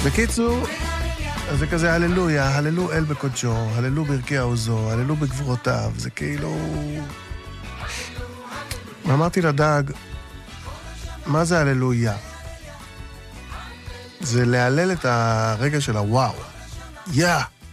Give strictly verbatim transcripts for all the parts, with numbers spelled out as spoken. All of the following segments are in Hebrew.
בקיצור, זה כזה הללויה, הללו אל בקודשו, הללו ברכי העוזו, הללו בגבורותיו, זה כאילו... ואמרתי לדג, מה זה הללויה? זה להלל את הרגע של הוואו. יא!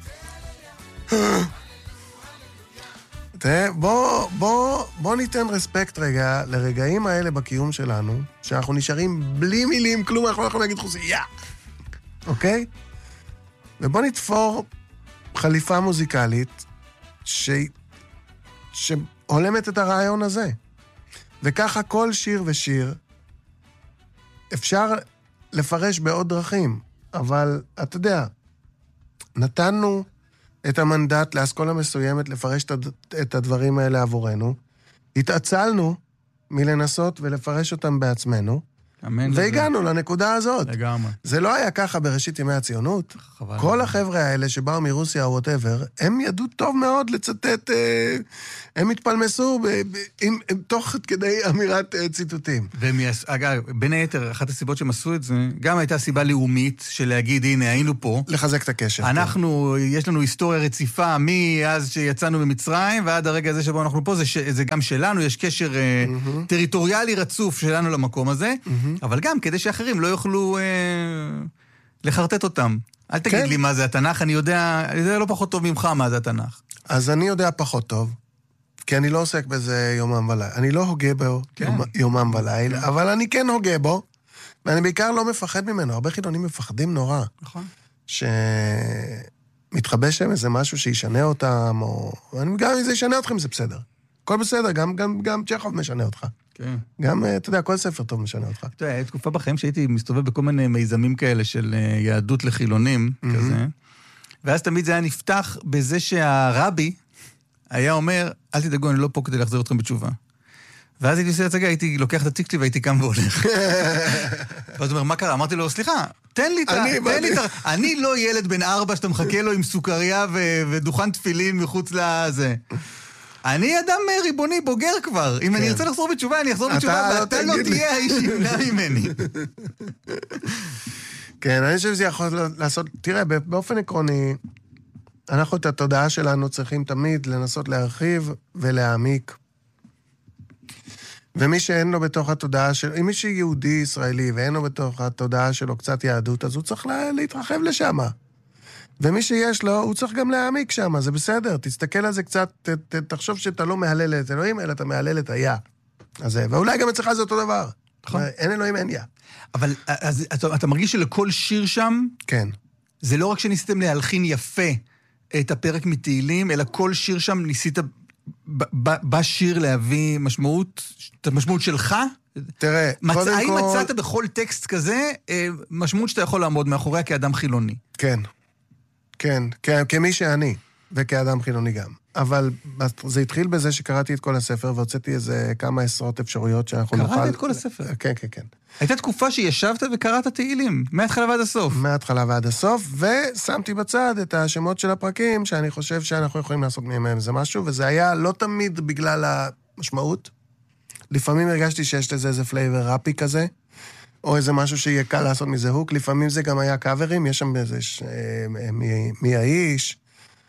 תראה, בוא, בוא, בוא ניתן רספקט רגע לרגעים האלה בקיום שלנו, שאנחנו נשארים בלי מילים, כלום אנחנו לא יכולים להגיד חוסי, יא! אוקיי? ובוא נתפור חליפה מוזיקלית ש... שהולמת את הרעיון הזה. וככה כל שיר ושיר אפשר לפרש בעוד דרכים, אבל אתה יודע, נתנו את המנדט לאסכולה מסוימת לפרש את הדברים האלה עבורנו, התעצלנו מלנסות ולפרש אותם בעצמנו, אמן והגענו לזה. לנקודה הזאת. לגמרי. זה לא היה ככה בראשית ימי הציונות. חבל. כל החבר'ה האלה שבאו מרוסיה או whatever, הם ידעו טוב מאוד לצטט, אה, הם התפלמסו ב, ב, עם, עם, תוך כדי אמירת אה, ציטוטים. אגב, בין היתר, אחת הסיבות שהם עשו את זה, גם הייתה סיבה לאומית של להגיד, הנה, היינו פה. לחזק את הקשר. אנחנו, כן. יש לנו היסטוריה רציפה מאז שיצאנו במצרים, ועד הרגע הזה שבו אנחנו פה, זה, זה גם שלנו, יש קשר mm-hmm. טריטוריאלי רצוף שלנו למקום הזה, mm-hmm. אבל גם כדי שאחרים לא יוכלו אה, לחרטט אותם. אל תגיד כן. לי מה זה התנ"ך, אני יודע, אני יודע לא פחות טוב ממך מה זה התנ"ך. אז אני יודע פחות טוב, כי אני לא עוסק בזה יומם ולילה. אני לא הוגה בו כן. יום, יומם ולילה, כן. אבל אני כן הוגה בו, ואני בעיקר לא מפחד ממנו. הרבה חילונים מפחדים נורא. נכון. שמתחבא שם איזה משהו שישנה אותם, או... גם אם זה ישנה אתכם זה בסדר. הכל בסדר, גם, גם, גם צ'כוב משנה אותך. כן. גם, אתה יודע, כל ספר טוב משנה אותך. אתה יודע, הייתה תקופה בחיים שהייתי מסתובב בכל מיני מיזמים כאלה של יהדות לחילונים, mm-hmm. כזה, ואז תמיד זה היה נפתח בזה שהרבי היה אומר, אל תדאגו, אני לא פה כדי להחזיר אתכם בתשובה. ואז הייתי עושה הצגה, הייתי לוקח את התיק שלי והייתי קם והולך. ואז הוא אומר, מה קרה? אמרתי לו, סליחה, תן לי את ה... אני לא ילד בן ארבע שאתה מחכה לו עם סוכריה ודוכן תפילין מחוץ לזה. אני אדם ריבוני בוגר כבר. אם אני ארצה לחזור בתשובה, אני אחזור בתשובה, ואתה לא תהיה האיש שימנע ממני. כן, אני חושב שזה יכול לעשות... תראה, באופן עקרוני, אנחנו את התודעה שלנו צריכים תמיד לנסות להרחיב ולהעמיק. ומי שאין לו בתוך התודעה שלו, אם מי שיהודי ישראלי ואין לו בתוך התודעה שלו קצת יהדות, אז הוא צריך להתרחב לשם. ומי שיש לו, הוא צריך גם להעמיק שם, זה בסדר, תסתכל על זה קצת, ת, ת, תחשוב שאתה לא מהלל את אלוהים, אלא אתה מהלל את היה. אז, ואולי גם אצלך זה אותו דבר. נכון. אין אלוהים, אין יה. אבל אז, אתה, אתה מרגיש שלכל שיר שם, כן. זה לא רק שניסיתם להלחין יפה את הפרק מתהילים, אלא כל שיר שם ניסית ב, ב, בשיר להביא משמעות, את המשמעות שלך? תראה, מצ... קודם האם כל... מצאת בכל טקסט כזה משמעות שאתה יכול לעמוד מאחוריה כאדם חילוני? כן. כן, כ- כמי שאני, וכאדם חילוני גם. אבל זה התחיל בזה שקראתי את כל הספר, והוצאתי איזה כמה עשרות אפשרויות שאנחנו נוכל... קראת את כל הספר? כן, כן, כן. הייתה תקופה שישבת וקראת תהילים, מההתחלה ועד הסוף. מההתחלה ועד הסוף, ושמתי בצד את השמות של הפרקים, שאני חושב שאנחנו יכולים לעשות מהם איזה משהו, וזה היה לא תמיד בגלל המשמעות. לפעמים הרגשתי שיש לזה איזה פלייבר ראפי כזה, או איזה משהו שיהיה קל לעשות מזה הוק, לפעמים זה גם היה קאברים, יש שם איזה, ש... מי, מי האיש,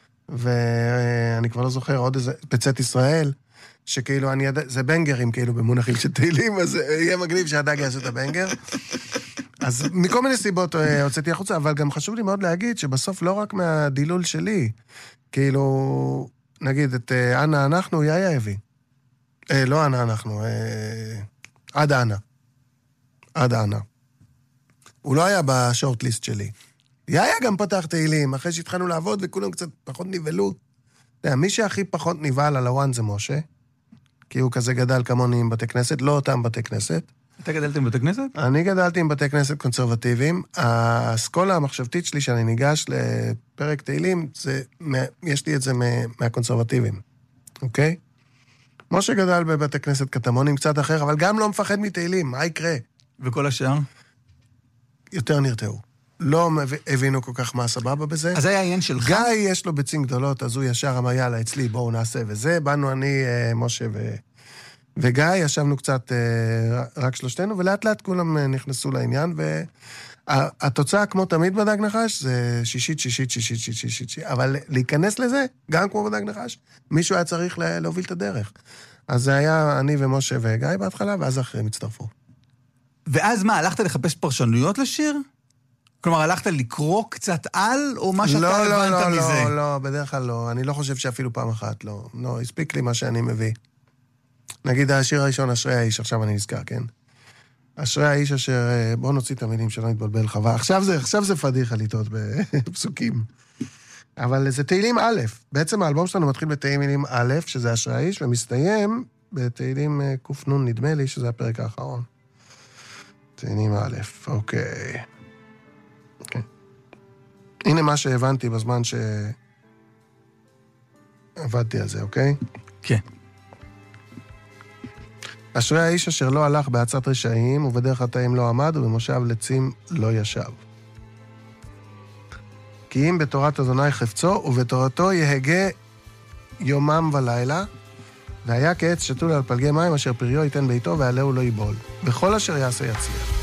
ואני כבר לא זוכר עוד איזה, בצאת ישראל, שכאילו אני ידע, זה בנגרים כאילו במונחים של תהילים, אז יהיה מגניב שהדג יעשה את הבנגר. אז מכל מיני סיבות הוצאתי החוצה, אבל גם חשוב לי מאוד להגיד שבסוף לא רק מהדילול שלי, כאילו, נגיד את אנה אנחנו, יאיה הביא. אה, לא אנה אנחנו, אה, עד אנה. עד אנה. הוא לא היה בשורט-ליסט שלי. יאיה גם פתח תהילים, אחרי שהתחלנו לעבוד וכולם קצת פחות ניבלו. מי שהכי פחות ניבל על הוואן זה משה, כי הוא כזה גדל כמוני עם בתי כנסת, לא אותם בתי כנסת. אתה גדלת עם בתי כנסת? אני גדלתי עם בתי כנסת קונסרבטיביים. האסכולה המחשבתית שלי שאני ניגש לפרק תהילים, זה, יש לי את זה מהקונסרבטיביים. אוקיי? משה גדל בבתי כנסת קטמונים קצת אחר, אבל גם לא מפחד מתהילים, מה יקרה? וכל השאר? יותר נרתעו. לא הבינו כל כך מה סבבה בזה. אז זה היה העניין שלך? גיא יש לו ביצים גדולות, אז הוא ישר אמר, יאללה, אצלי, בואו נעשה וזה. באנו אני, משה ו... וגיא, ישבנו קצת רק שלושתנו, ולאט לאט כולם נכנסו לעניין, התוצאה, כמו תמיד בדג נחש, זה שישית, שישית, שישית, שישית, שישית, אבל להיכנס לזה, גם כמו בדג נחש, מישהו היה צריך להוביל את הדרך. אז זה היה אני ומשה וגיא בהתחלה, ואז אחרים הצטרפו. ואז מה, הלכת לחפש פרשנויות לשיר? כלומר, הלכת לקרוא קצת על, או מה שאתה לא, הבנת לא, מזה? לא, לא, לא, בדרך כלל לא. אני לא חושב שאפילו פעם אחת, לא. לא, הספיק לי מה שאני מביא. נגיד, השיר הראשון, אשרי האיש, עכשיו אני נזכר, כן? אשרי האיש אשר... בואו נוציא את המילים שלא נתבלבל חווה. עכשיו זה, עכשיו זה פדיחה לטעות בפסוקים. אבל זה תהילים א'. בעצם האלבום שלנו מתחיל בתהילים א', שזה אשרי האיש, ומסתיים בתהילים קופנון, נדמה לי, שזה הפרק האחרון. תהילים א', אוקיי. אוקיי. הנה מה שהבנתי בזמן שעבדתי על זה, אוקיי? כן. אשרי האיש אשר לא הלך בעצת רשעים, ובדרך חטאים לא עמד, ובמושב לצים לא ישב. כי אם בתורת אדוני חפצו, ובתורתו יהגה יומם ולילה, והיה כעץ שתול על פלגי מים, אשר פריו ייתן ביתו, ועלהו לא ייבול. בכל אשר יעשה יצליח.